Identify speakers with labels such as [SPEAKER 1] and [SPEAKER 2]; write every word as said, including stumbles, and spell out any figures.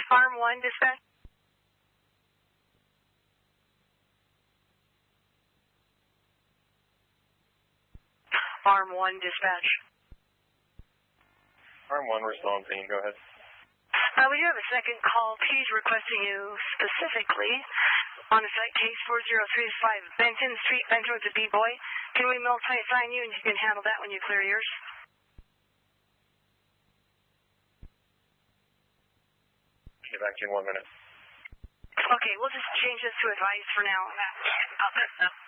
[SPEAKER 1] Arm one, dispatch. Arm one, dispatch.
[SPEAKER 2] Arm one, we're still on scene. Go ahead.
[SPEAKER 1] Uh, we do have a second call. He's requesting you specifically on a site case four zero three five Benton Street, Benton with a B-boy. Can we multi-assign you and you can handle that when you clear yours?
[SPEAKER 2] Get back to you in one minute.
[SPEAKER 1] Okay, we'll just change this to advice for now.